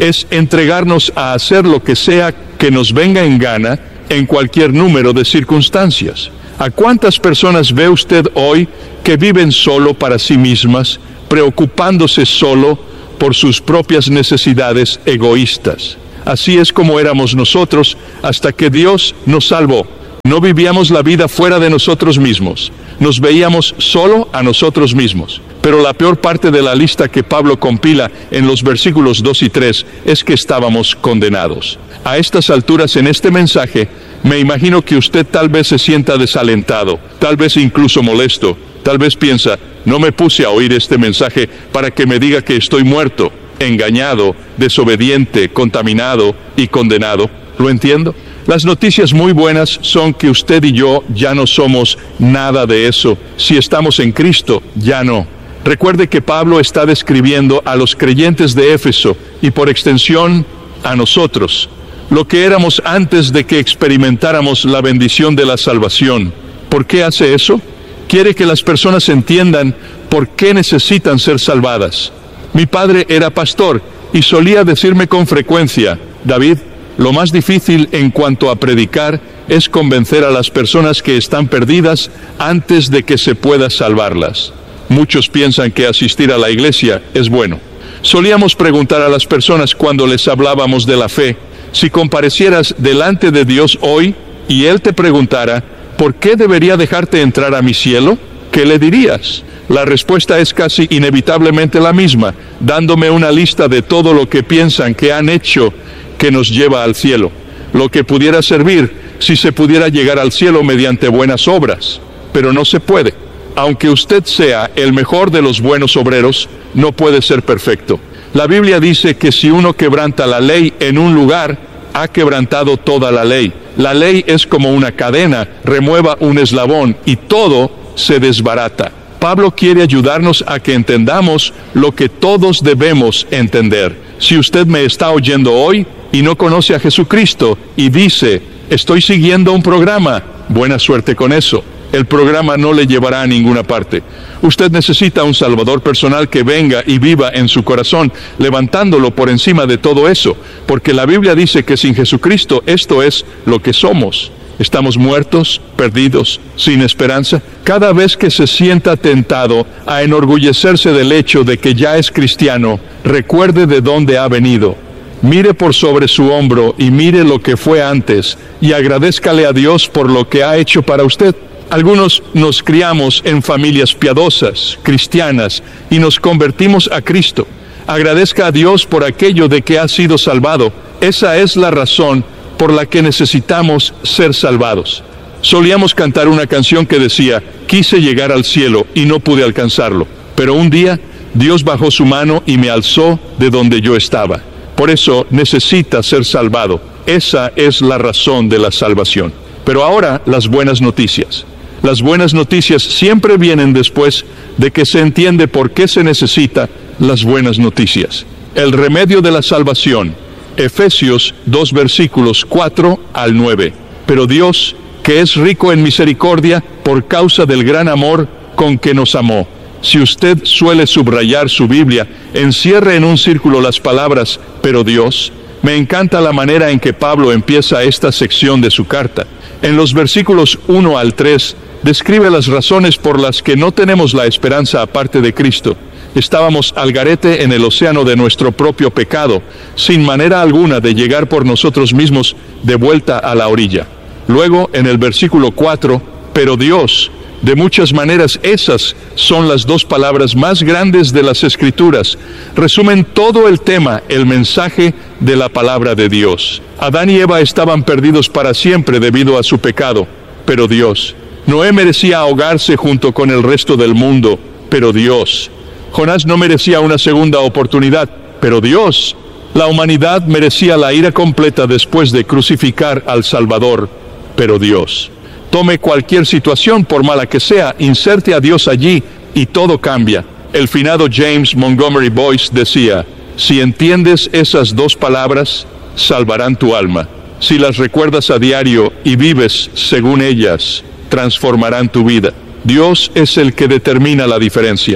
es entregarnos a hacer lo que sea que nos venga en gana en cualquier número de circunstancias. ¿A cuántas personas ve usted hoy que viven solo para sí mismas, preocupándose solo por sus propias necesidades egoístas? Así es como éramos nosotros hasta que Dios nos salvó. No vivíamos la vida fuera de nosotros mismos. Nos veíamos solo a nosotros mismos. Pero la peor parte de la lista que Pablo compila en los versículos 2 y 3 es que estábamos condenados. A estas alturas en este mensaje, me imagino que usted tal vez se sienta desalentado, tal vez incluso molesto, tal vez piensa, no me puse a oír este mensaje para que me diga que estoy muerto, engañado, desobediente, contaminado y condenado. ¿Lo entiendo? Las noticias muy buenas son que usted y yo ya no somos nada de eso. Si estamos en Cristo, ya no. Recuerde que Pablo está describiendo a los creyentes de Éfeso y por extensión a nosotros, lo que éramos antes de que experimentáramos la bendición de la salvación. ¿Por qué hace eso? Quiere que las personas entiendan por qué necesitan ser salvadas. Mi padre era pastor y solía decirme con frecuencia, David, lo más difícil en cuanto a predicar es convencer a las personas que están perdidas antes de que se pueda salvarlas. Muchos piensan que asistir a la iglesia es bueno. Solíamos preguntar a las personas cuando les hablábamos de la fe, si comparecieras delante de Dios hoy y Él te preguntara, ¿por qué debería dejarte entrar a mi cielo? ¿Qué le dirías? La respuesta es casi inevitablemente la misma, dándome una lista de todo lo que piensan que han hecho que nos lleva al cielo, lo que pudiera servir si se pudiera llegar al cielo mediante buenas obras, pero no se puede. Aunque usted sea el mejor de los buenos obreros, no puede ser perfecto. La Biblia dice que si uno quebranta la ley en un lugar, ha quebrantado toda la ley. La ley es como una cadena, remueva un eslabón y todo se desbarata. Pablo quiere ayudarnos a que entendamos lo que todos debemos entender. Si usted me está oyendo hoy y no conoce a Jesucristo y dice, estoy siguiendo un programa, buena suerte con eso. El programa no le llevará a ninguna parte. Usted necesita un Salvador personal que venga y viva en su corazón, levantándolo por encima de todo eso, porque la Biblia dice que sin Jesucristo esto es lo que somos. Estamos muertos, perdidos, sin esperanza. Cada vez que se sienta tentado a enorgullecerse del hecho de que ya es cristiano, recuerde de dónde ha venido. Mire por sobre su hombro y mire lo que fue antes, y agradézcale a Dios por lo que ha hecho para usted. Algunos nos criamos en familias piadosas, cristianas, y nos convertimos a Cristo. Agradezca a Dios por aquello de que ha sido salvado. Esa es la razón por la que necesitamos ser salvados. Solíamos cantar una canción que decía, quise llegar al cielo y no pude alcanzarlo, pero un día Dios bajó su mano y me alzó de donde yo estaba. Por eso necesita ser salvado. Esa es la razón de la salvación. Pero ahora las buenas noticias. Las buenas noticias siempre vienen después de que se entiende por qué se necesita las buenas noticias. El remedio de la salvación. Efesios 2 versículos 4 al 9. Pero Dios, que es rico en misericordia, por causa del gran amor con que nos amó. Si usted suele subrayar su Biblia, encierre en un círculo las palabras, pero Dios. Me encanta la manera en que Pablo empieza esta sección de su carta. En los versículos 1 al 3, describe las razones por las que no tenemos la esperanza aparte de Cristo. Estábamos al garete en el océano de nuestro propio pecado, sin manera alguna de llegar por nosotros mismos de vuelta a la orilla. Luego, en el versículo 4, pero Dios. De muchas maneras, esas son las dos palabras más grandes de las Escrituras. Resumen todo el tema, el mensaje de la palabra de Dios. Adán y Eva estaban perdidos para siempre debido a su pecado, pero Dios. Noé merecía ahogarse junto con el resto del mundo, pero Dios. Jonás no merecía una segunda oportunidad, pero Dios. La humanidad merecía la ira completa después de crucificar al Salvador, pero Dios. Tome cualquier situación, por mala que sea, inserte a Dios allí y todo cambia. El finado James Montgomery Boyce decía, si entiendes esas dos palabras, salvarán tu alma. Si las recuerdas a diario y vives según ellas, transformarán tu vida. Dios es el que determina la diferencia.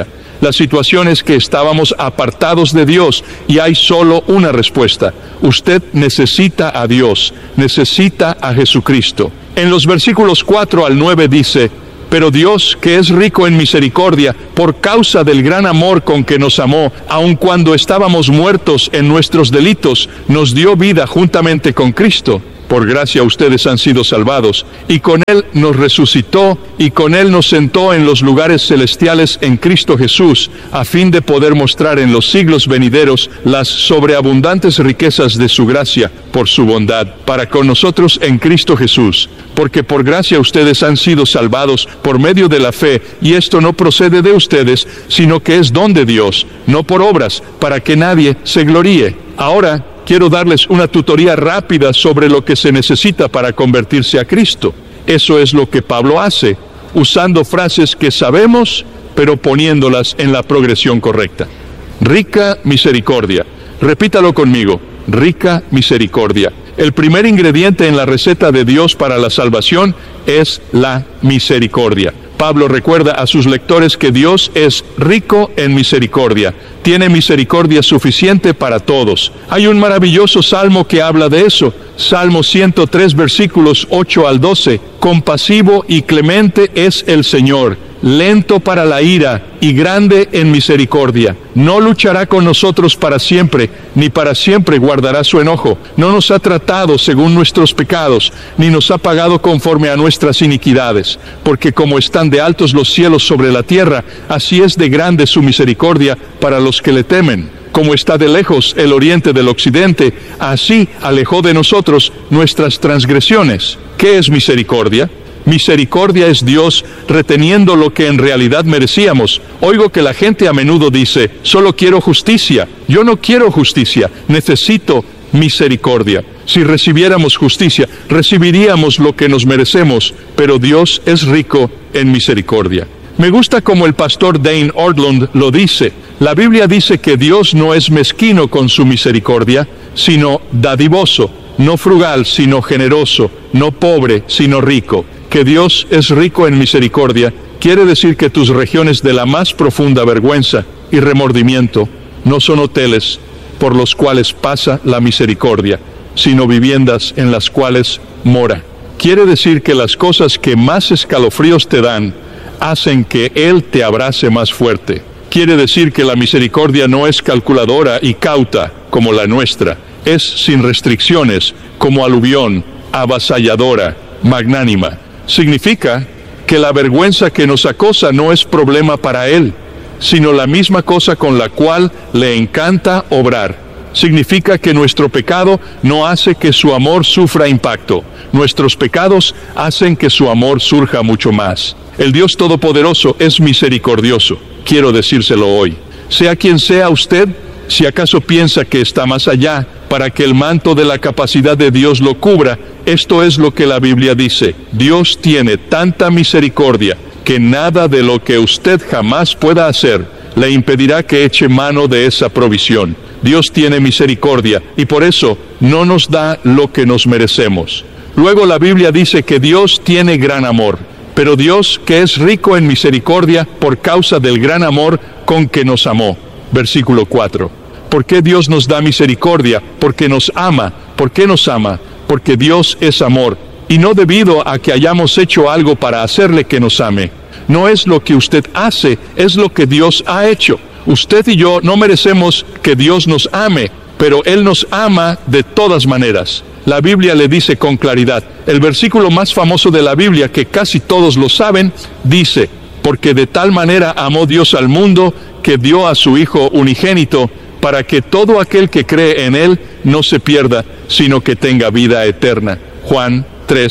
La situación es que estábamos apartados de Dios y hay solo una respuesta. Usted necesita a Dios, necesita a Jesucristo. En los versículos 4 al 9 dice: pero Dios, que es rico en misericordia, por causa del gran amor con que nos amó, aun cuando estábamos muertos en nuestros delitos, nos dio vida juntamente con Cristo. Por gracia ustedes han sido salvados, y con Él nos resucitó, y con Él nos sentó en los lugares celestiales en Cristo Jesús, a fin de poder mostrar en los siglos venideros las sobreabundantes riquezas de su gracia, por su bondad, para con nosotros en Cristo Jesús. Porque por gracia ustedes han sido salvados por medio de la fe, y esto no procede de ustedes, sino que es don de Dios, no por obras, para que nadie se gloríe. Ahora, quiero darles una tutoría rápida sobre lo que se necesita para convertirse a Cristo. Eso es lo que Pablo hace, usando frases que sabemos, pero poniéndolas en la progresión correcta. Rica misericordia. Repítalo conmigo. Rica misericordia. El primer ingrediente en la receta de Dios para la salvación es la misericordia. Pablo recuerda a sus lectores que Dios es rico en misericordia. Tiene misericordia suficiente para todos. Hay un maravilloso salmo que habla de eso. Salmo 103, versículos 8 al 12. Compasivo y clemente es el Señor, lento para la ira y grande en misericordia. No luchará con nosotros para siempre, ni para siempre guardará su enojo. No nos ha tratado según nuestros pecados, ni nos ha pagado conforme a nuestras iniquidades. Porque como están de altos los cielos sobre la tierra, así es de grande su misericordia para los que le temen. Como está de lejos el oriente del occidente, así alejó de nosotros nuestras transgresiones. ¿Qué es misericordia? Misericordia es Dios reteniendo lo que en realidad merecíamos. Oigo que la gente a menudo dice: solo quiero justicia. Yo no quiero justicia, necesito misericordia. Si recibiéramos justicia, recibiríamos lo que nos merecemos, pero Dios es rico en misericordia. Me gusta como el pastor Dane Ortlund lo dice. La Biblia dice que Dios no es mezquino con su misericordia, sino dadivoso, no frugal, sino generoso, no pobre, sino rico. Que Dios es rico en misericordia quiere decir que tus regiones de la más profunda vergüenza y remordimiento no son hoteles por los cuales pasa la misericordia, sino viviendas en las cuales mora. Quiere decir que las cosas que más escalofríos te dan hacen que Él te abrace más fuerte. Quiere decir que la misericordia no es calculadora y cauta como la nuestra, es sin restricciones, como aluvión, avasalladora, magnánima. Significa que la vergüenza que nos acosa no es problema para Él, sino la misma cosa con la cual le encanta obrar. Significa que nuestro pecado no hace que su amor sufra impacto. Nuestros pecados hacen que su amor surja mucho más. El Dios Todopoderoso es misericordioso. Quiero decírselo hoy. Sea quien sea usted, si acaso piensa que está más allá, para que el manto de la capacidad de Dios lo cubra, esto es lo que la Biblia dice. Dios tiene tanta misericordia que nada de lo que usted jamás pueda hacer le impedirá que eche mano de esa provisión. Dios tiene misericordia y por eso no nos da lo que nos merecemos. Luego la Biblia dice que Dios tiene gran amor, pero Dios, que es rico en misericordia por causa del gran amor con que nos amó. Versículo 4. ¿Por qué Dios nos da misericordia? Porque nos ama. ¿Por qué nos ama? Porque Dios es amor, y no debido a que hayamos hecho algo para hacerle que nos ame. No es lo que usted hace, es lo que Dios ha hecho. Usted y yo no merecemos que Dios nos ame, pero Él nos ama de todas maneras. La Biblia le dice con claridad, el versículo más famoso de la Biblia, que casi todos lo saben, dice: porque de tal manera amó Dios al mundo, que dio a su Hijo unigénito, para que todo aquel que cree en Él no se pierda, sino que tenga vida eterna. Juan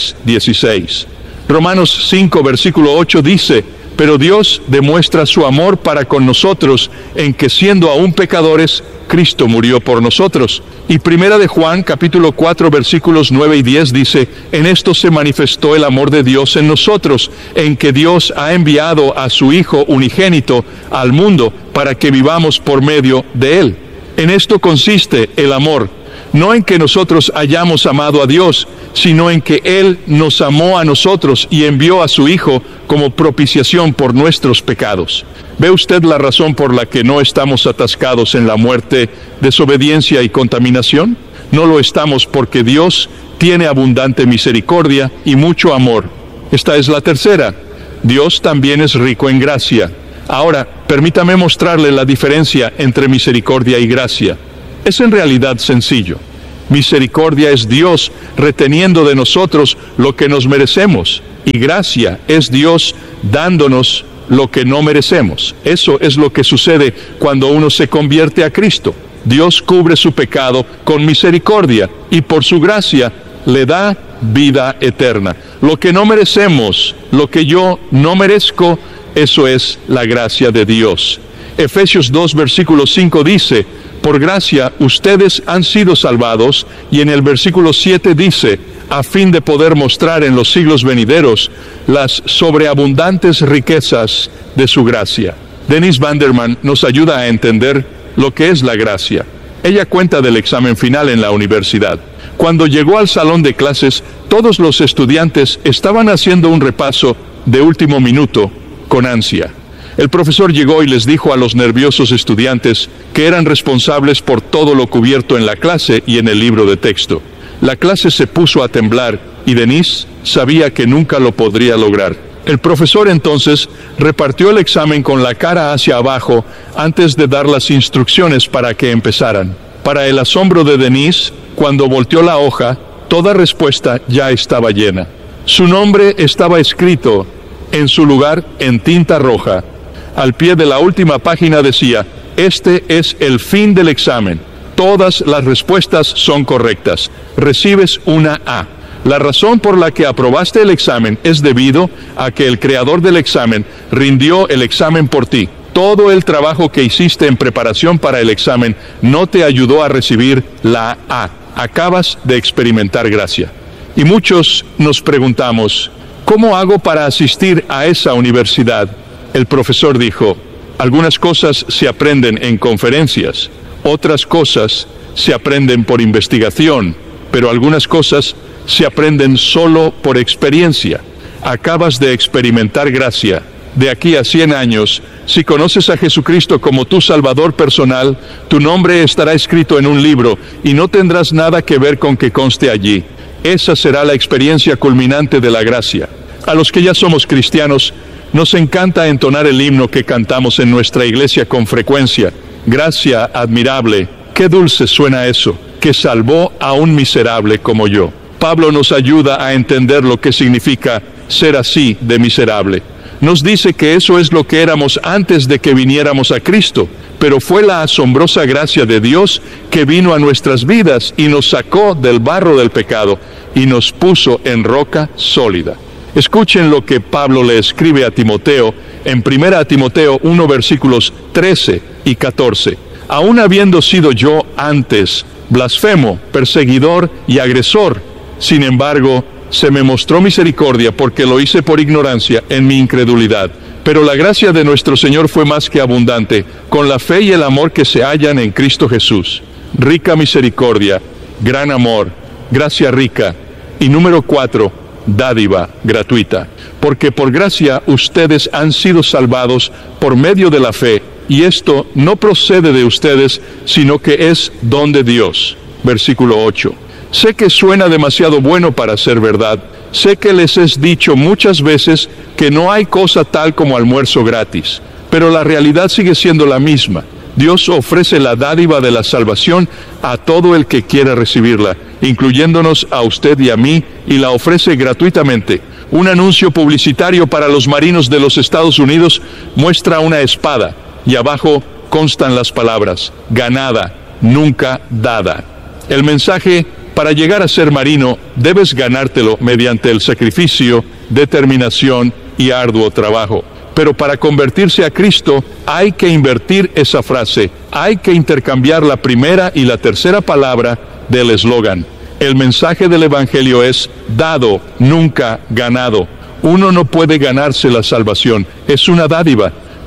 3:16. Romanos 5, versículo 8 dice: pero Dios demuestra su amor para con nosotros, en que siendo aún pecadores, Cristo murió por nosotros. Y Primera de Juan, capítulo 4, versículos 9 y 10 dice: en esto se manifestó el amor de Dios en nosotros, en que Dios ha enviado a su Hijo unigénito al mundo, para que vivamos por medio de Él. En esto consiste el amor, no en que nosotros hayamos amado a Dios, sino en que Él nos amó a nosotros y envió a su Hijo como propiciación por nuestros pecados. ¿Ve usted la razón por la que no estamos atascados en la muerte, desobediencia y contaminación? No lo estamos porque Dios tiene abundante misericordia y mucho amor. Esta es la tercera. Dios también es rico en gracia. Ahora, permítame mostrarle la diferencia entre misericordia y gracia. Es en realidad sencillo. Misericordia es Dios reteniendo de nosotros lo que nos merecemos, y gracia es Dios dándonos lo que no merecemos. Eso es lo que sucede cuando uno se convierte a Cristo. Dios cubre su pecado con misericordia y por su gracia le da vida eterna. Lo que no merecemos, lo que yo no merezco, eso es la gracia de Dios. Efesios 2, versículo 5 dice, por gracia ustedes han sido salvados, y en el versículo 7 dice, a fin de poder mostrar en los siglos venideros las sobreabundantes riquezas de su gracia. Denise Vanderman nos ayuda a entender lo que es la gracia. Ella cuenta del examen final en la universidad. Cuando llegó al salón de clases, todos los estudiantes estaban haciendo un repaso de último minuto con ansia. El profesor llegó y les dijo a los nerviosos estudiantes que eran responsables por todo lo cubierto en la clase y en el libro de texto. La clase se puso a temblar y Denise sabía que nunca lo podría lograr. El profesor entonces repartió el examen con la cara hacia abajo antes de dar las instrucciones para que empezaran. Para el asombro de Denise, cuando volteó la hoja, toda respuesta ya estaba llena. Su nombre estaba escrito en su lugar en tinta roja. Al pie de la última página decía, este es el fin del examen. Todas las respuestas son correctas. Recibes una A. La razón por la que aprobaste el examen es debido a que el creador del examen rindió el examen por ti. Todo el trabajo que hiciste en preparación para el examen no te ayudó a recibir la A. Acabas de experimentar gracia. Y muchos nos preguntamos, ¿cómo hago para asistir a esa universidad? El profesor dijo, algunas cosas se aprenden en conferencias, otras cosas se aprenden por investigación, pero algunas cosas se aprenden solo por experiencia. Acabas de experimentar gracia. De aquí a 100 años, si conoces a Jesucristo como tu Salvador personal, tu nombre estará escrito en un libro y no tendrás nada que ver con que conste allí. Esa será la experiencia culminante de la gracia. A los que ya somos cristianos, nos encanta entonar el himno que cantamos en nuestra iglesia con frecuencia. Gracia admirable, qué dulce suena eso, que salvó a un miserable como yo. Pablo nos ayuda a entender lo que significa ser así de miserable. Nos dice que eso es lo que éramos antes de que viniéramos a Cristo, pero fue la asombrosa gracia de Dios que vino a nuestras vidas y nos sacó del barro del pecado y nos puso en roca sólida. Escuchen lo que Pablo le escribe a Timoteo en 1 Timoteo 1 versículos 13 y 14. Aún habiendo sido yo antes blasfemo, perseguidor y agresor, sin embargo, se me mostró misericordia porque lo hice por ignorancia en mi incredulidad. Pero la gracia de nuestro Señor fue más que abundante, con la fe y el amor que se hallan en Cristo Jesús. Rica misericordia, gran amor, gracia rica. Y número 4, dádiva gratuita. Porque por gracia ustedes han sido salvados por medio de la fe, y esto no procede de ustedes, sino que es don de Dios. Versículo 8. Sé que suena demasiado bueno para ser verdad. Sé que les he dicho muchas veces que no hay cosa tal como almuerzo gratis, pero la realidad sigue siendo la misma. Dios ofrece la dádiva de la salvación a todo el que quiera recibirla, incluyéndonos a usted y a mí, y la ofrece gratuitamente. Un anuncio publicitario para los marinos de los Estados Unidos muestra una espada, y abajo constan las palabras, ganada, nunca dada. El mensaje: para llegar a ser marino, debes ganártelo mediante el sacrificio, determinación y arduo trabajo. Pero para convertirse a Cristo, hay que invertir esa frase. Hay que intercambiar la primera y la tercera palabra del eslogan. El mensaje del Evangelio es dado, nunca ganado. Uno no puede ganarse la salvación. Es una dádiva.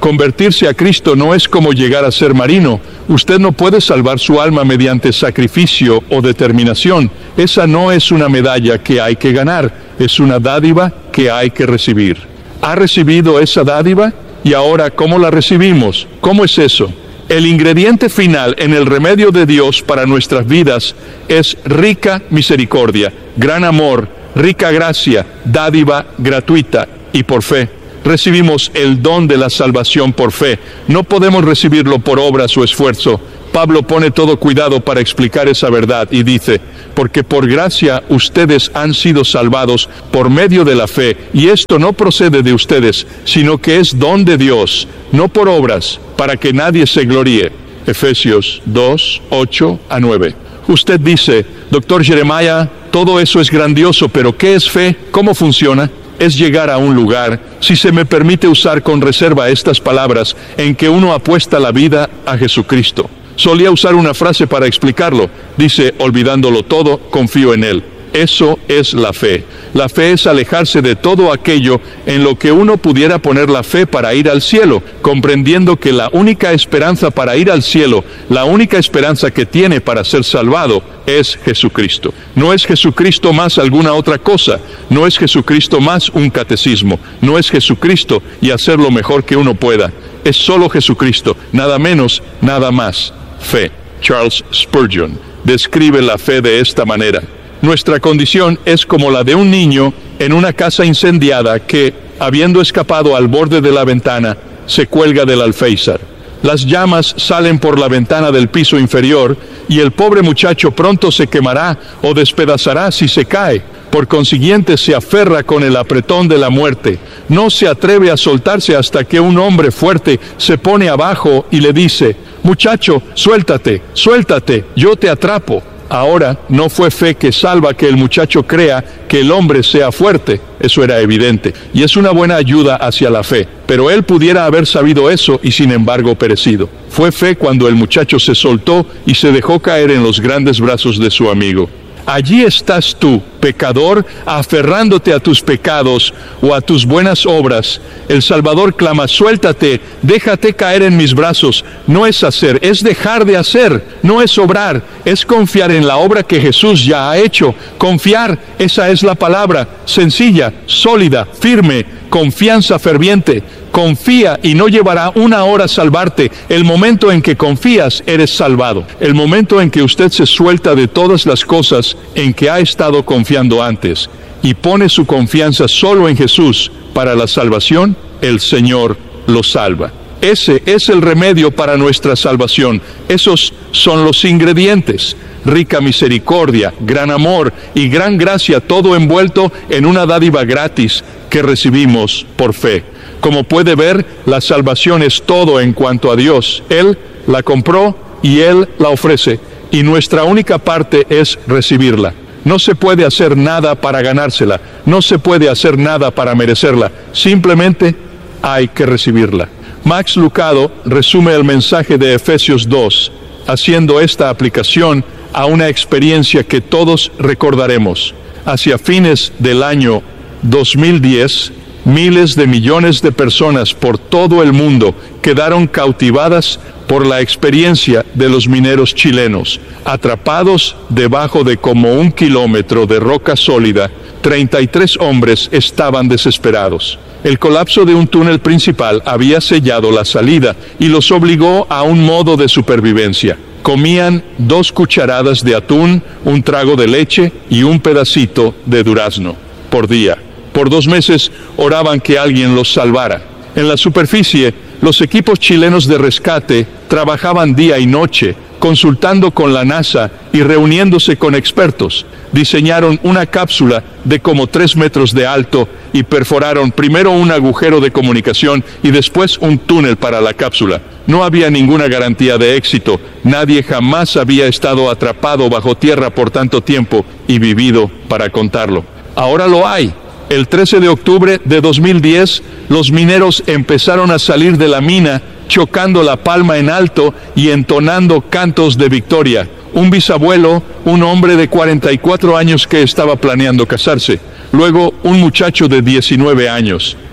Convertirse a Cristo no es como llegar a ser marino. Usted no puede salvar su alma mediante sacrificio o determinación. Esa no es una medalla que hay que ganar, es una dádiva que hay que recibir. ¿Ha recibido esa dádiva? Y ahora, ¿cómo la recibimos? ¿Cómo es eso? El ingrediente final en el remedio de Dios para nuestras vidas es rica misericordia, gran amor, rica gracia, dádiva gratuita y por fe. Recibimos el don de la salvación por fe. No podemos recibirlo por obras o esfuerzo. Pablo pone todo cuidado para explicar esa verdad y dice, porque por gracia ustedes han sido salvados por medio de la fe, y esto no procede de ustedes, sino que es don de Dios, no por obras, para que nadie se gloríe. Efesios 2, 8 a 9. Usted dice, Dr. Jeremiah, todo eso es grandioso, pero ¿qué es fe? ¿Cómo funciona? Es llegar a un lugar, si se me permite usar con reserva estas palabras, en que uno apuesta la vida a Jesucristo. Solía usar una frase para explicarlo. Dice, olvidándolo todo, confío en Él. Eso es la fe. La fe es alejarse de todo aquello en lo que uno pudiera poner la fe para ir al cielo, comprendiendo que la única esperanza para ir al cielo, la única esperanza que tiene para ser salvado, es Jesucristo. No es Jesucristo más alguna otra cosa, no es Jesucristo más un catecismo, no es Jesucristo y hacer lo mejor que uno pueda. Es solo Jesucristo, nada menos, nada más. Fe. Charles Spurgeon describe la fe de esta manera. Nuestra condición es como la de un niño en una casa incendiada que, habiendo escapado al borde de la ventana, se cuelga del alféizar. Las llamas salen por la ventana del piso inferior y el pobre muchacho pronto se quemará o despedazará si se cae. Por consiguiente se aferra con el apretón de la muerte. No se atreve a soltarse hasta que un hombre fuerte se pone abajo y le dice, muchacho, suéltate, suéltate, yo te atrapo. Ahora, no fue fe que salva que el muchacho crea que el hombre sea fuerte, eso era evidente, y es una buena ayuda hacia la fe, pero él pudiera haber sabido eso y sin embargo perecido. Fue fe cuando el muchacho se soltó y se dejó caer en los grandes brazos de su amigo. Allí estás tú, pecador, aferrándote a tus pecados o a tus buenas obras. El Salvador clama, suéltate, déjate caer en mis brazos. No es hacer, es dejar de hacer. No es obrar, es confiar en la obra que Jesús ya ha hecho. Confiar, esa es la palabra, sencilla, sólida, firme, confianza ferviente. Confía y no llevará una hora salvarte. El momento en que confías, eres salvado. El momento en que usted se suelta de todas las cosas en que ha estado confiando antes y pone su confianza solo en Jesús para la salvación, el Señor lo salva. Ese es el remedio para nuestra salvación. Esos son los ingredientes. Rica misericordia, gran amor y gran gracia, todo envuelto en una dádiva gratis que recibimos por fe. Como puede ver, la salvación es todo en cuanto a Dios. Él la compró y Él la ofrece. Y nuestra única parte es recibirla. No se puede hacer nada para ganársela. No se puede hacer nada para merecerla. Simplemente hay que recibirla. Max Lucado resume el mensaje de Efesios 2, haciendo esta aplicación a una experiencia que todos recordaremos. Hacia fines del año 2010, miles de millones de personas por todo el mundo quedaron cautivadas por la experiencia de los mineros chilenos. Atrapados debajo de como 1 kilómetro de roca sólida, 33 hombres estaban desesperados. El colapso de un túnel principal había sellado la salida y los obligó a un modo de supervivencia. Comían 2 cucharadas de atún, un trago de leche y un pedacito de durazno por día. Por 2 meses oraban que alguien los salvara. En la superficie, los equipos chilenos de rescate trabajaban día y noche, consultando con la NASA y reuniéndose con expertos. Diseñaron una cápsula de como 3 metros de alto y perforaron primero un agujero de comunicación y después un túnel para la cápsula. No había ninguna garantía de éxito. Nadie jamás había estado atrapado bajo tierra por tanto tiempo y vivido para contarlo. Ahora lo hay. El 13 de octubre de 2010, los mineros empezaron a salir de la mina, chocando la palma en alto y entonando cantos de victoria. Un bisabuelo, un hombre de 44 años que estaba planeando casarse. Luego, un muchacho de 19 años.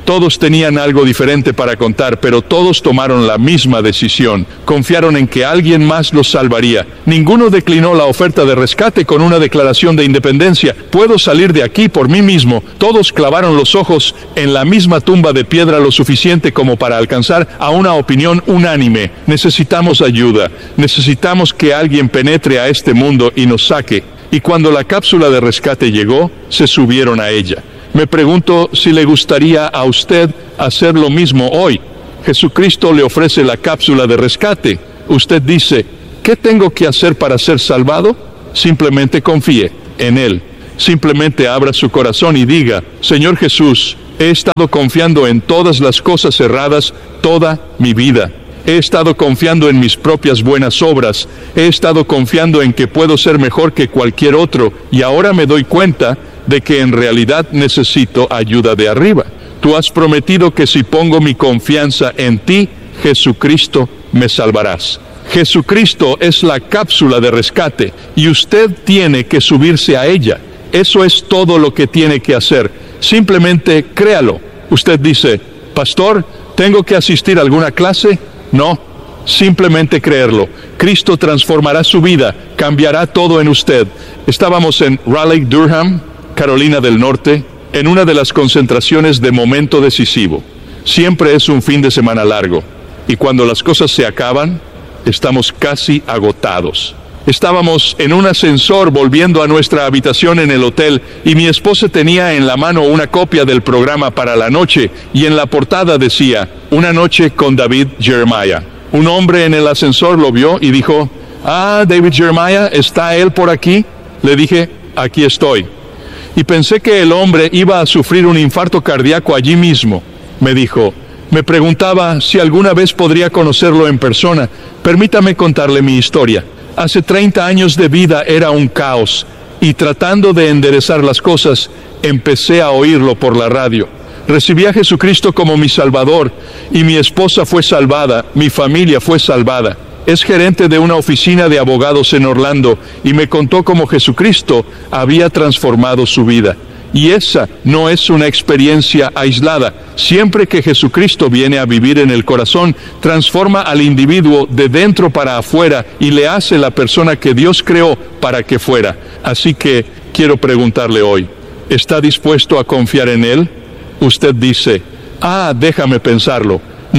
Todos tenían algo diferente para contar, pero todos tomaron la misma decisión. Confiaron en que alguien más los salvaría. Ninguno declinó la oferta de rescate con una declaración de independencia. Puedo salir de aquí por mí mismo. Todos clavaron los ojos en la misma tumba de piedra lo suficiente como para alcanzar a una opinión unánime. Necesitamos ayuda. Necesitamos que alguien penetre a este mundo y nos saque. Y cuando la cápsula de rescate llegó, se subieron a ella. Me pregunto si le gustaría a usted hacer lo mismo hoy. Jesucristo le ofrece la cápsula de rescate. Usted dice, ¿qué tengo que hacer para ser salvado? Simplemente confíe en Él. Simplemente abra su corazón y diga, Señor Jesús, he estado confiando en todas las cosas erradas toda mi vida. He estado confiando en mis propias buenas obras. He estado confiando en que puedo ser mejor que cualquier otro. Y ahora me doy cuenta de que en realidad necesito ayuda de arriba. Tú has prometido que si pongo mi confianza en ti, Jesucristo, me salvarás. Jesucristo es la cápsula de rescate y usted tiene que subirse a ella. Eso es todo lo que tiene que hacer. Simplemente créalo. Usted dice, Pastor, ¿tengo que asistir a alguna clase? No, simplemente creerlo. Cristo transformará su vida, cambiará todo en usted. Estábamos en Raleigh-Durham, Carolina del Norte, en una de las concentraciones de momento decisivo. Siempre es un fin de semana largo, y cuando las cosas se acaban, estamos casi agotados. Estábamos en un ascensor volviendo a nuestra habitación en el hotel, y mi esposa tenía en la mano una copia del programa para la noche, y en la portada decía, Una noche con David Jeremiah. Un hombre en el ascensor lo vio y dijo, David Jeremiah, ¿está él por aquí? Le dije, aquí estoy. Y pensé que el hombre iba a sufrir un infarto cardíaco allí mismo. Me dijo, me preguntaba si alguna vez podría conocerlo en persona. Permítame contarle mi historia. Hace 30 años de vida era un caos, y tratando de enderezar las cosas, empecé a oírlo por la radio. Recibí a Jesucristo como mi Salvador, y mi esposa fue salvada, mi familia fue salvada. Es gerente de una oficina de abogados en Orlando y me contó cómo Jesucristo había transformado su vida. Y esa no es una experiencia aislada. Siempre que Jesucristo viene a vivir en el corazón, transforma al individuo de dentro para afuera y le hace la persona que Dios creó para que fuera. Así que quiero preguntarle hoy, ¿está dispuesto a confiar en Él? Usted dice, déjame pensarlo.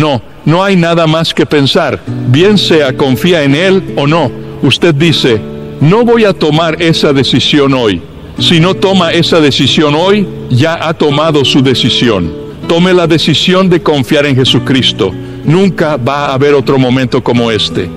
No hay nada más que pensar. Bien sea confía en Él o no. Usted dice, no voy a tomar esa decisión hoy. Si no toma esa decisión hoy, ya ha tomado su decisión. Tome la decisión de confiar en Jesucristo. Nunca va a haber otro momento como este.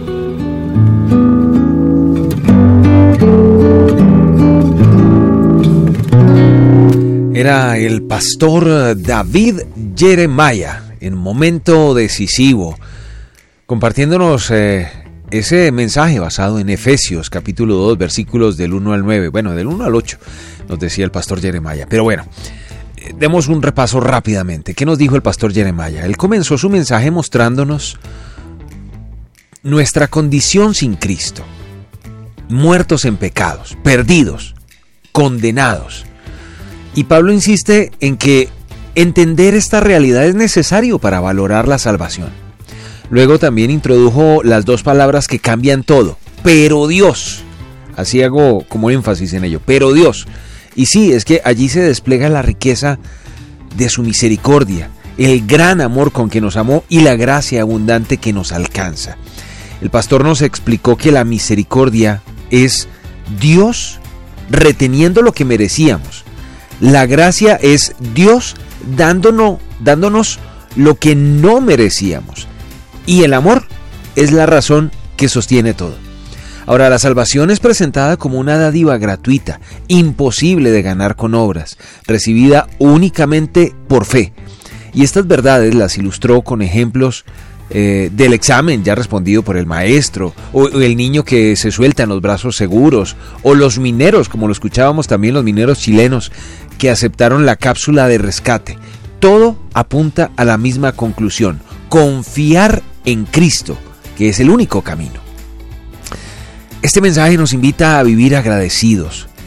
Era el pastor David Jeremiah en momento decisivo, compartiéndonos ese mensaje basado en Efesios capítulo 2 versículos del 1 al 9, bueno, del 1 al 8 nos decía el pastor Jeremiah. Pero bueno, demos un repaso rápidamente. ¿Qué nos dijo el pastor Jeremiah? Él comenzó su mensaje mostrándonos nuestra condición sin Cristo, muertos en pecados, perdidos, condenados. Y Pablo insiste en que entender esta realidad es necesario para valorar la salvación. Luego también introdujo las dos palabras que cambian todo. Pero Dios. Así hago como énfasis en ello. Pero Dios. Y sí, es que allí se despliega la riqueza de su misericordia, el gran amor con que nos amó y la gracia abundante que nos alcanza. El pastor nos explicó que la misericordia es Dios reteniendo lo que merecíamos. La gracia es Dios dándonos lo que no merecíamos. Y el amor es la razón que sostiene todo. Ahora, la salvación es presentada como una dádiva gratuita, imposible de ganar con obras, recibida únicamente por fe. Y estas verdades las ilustró con ejemplos del examen ya respondido por el maestro, o el niño que se suelta en los brazos seguros, o los mineros, como lo escuchábamos también, los mineros chilenos que aceptaron la cápsula de rescate. Todo apunta a la misma conclusión: confiar en Cristo, que es el único camino. Este mensaje nos invita a vivir agradecidos,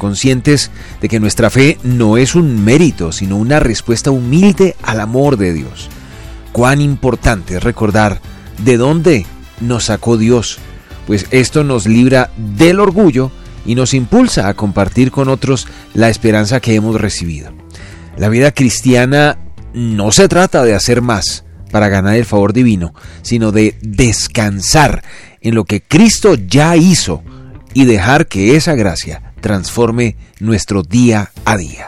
conscientes de que nuestra fe no es un mérito, sino una respuesta humilde al amor de Dios. Cuán importante es recordar de dónde nos sacó Dios, pues esto nos libra del orgullo y nos impulsa a compartir con otros la esperanza que hemos recibido. La vida cristiana no se trata de hacer más para ganar el favor divino, sino de descansar en lo que Cristo ya hizo y dejar que esa gracia transforme nuestro día a día.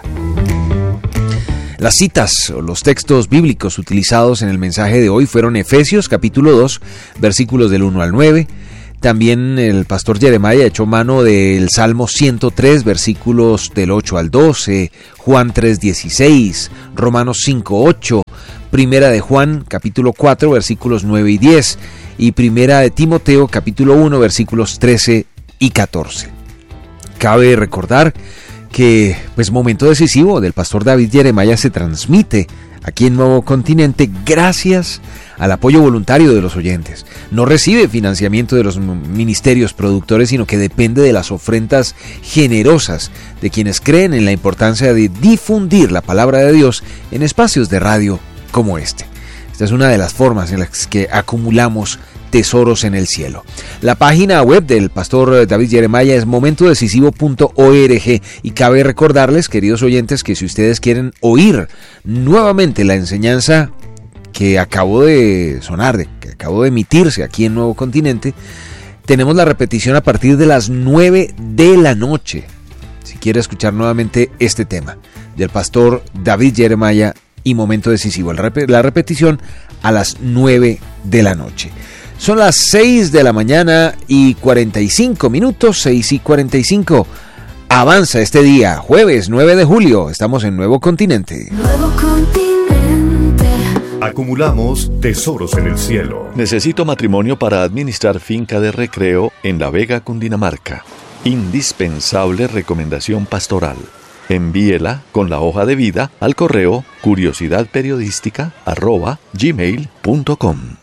Las citas o los textos bíblicos utilizados en el mensaje de hoy fueron Efesios capítulo 2, versículos del 1 al 9. También el pastor Jeremiah echó mano del Salmo 103, versículos del 8 al 12, Juan 3:16, Romanos 5:8, Primera de Juan capítulo 4, versículos 9 y 10, y Primera de Timoteo capítulo 1, versículos 13 y 14. Cabe recordar que Momento Decisivo del pastor David Jeremiah se transmite aquí en Nuevo Continente gracias al apoyo voluntario de los oyentes. No recibe financiamiento de los ministerios productores, sino que depende de las ofrendas generosas de quienes creen en la importancia de difundir la palabra de Dios en espacios de radio como este. Esta es una de las formas en las que acumulamos tesoros en el cielo. La página web del pastor David Jeremiah es momentodecisivo.org y cabe recordarles, queridos oyentes, que si ustedes quieren oír nuevamente la enseñanza que acabó de sonar, que acabó de emitirse aquí en Nuevo Continente, tenemos la repetición a partir de las 9 de la noche. Si quiere escuchar nuevamente este tema del pastor David Jeremiah y Momento Decisivo, la repetición a las 9 de la noche. Son las 6 de la mañana y 45 minutos, 6 y 45. Avanza este día, jueves 9 de julio. Estamos en Nuevo Continente. Nuevo Continente. Acumulamos tesoros en el cielo. Necesito matrimonio para administrar finca de recreo en La Vega, Cundinamarca. Indispensable recomendación pastoral. Envíela con la hoja de vida al correo curiosidadperiodística@gmail.com.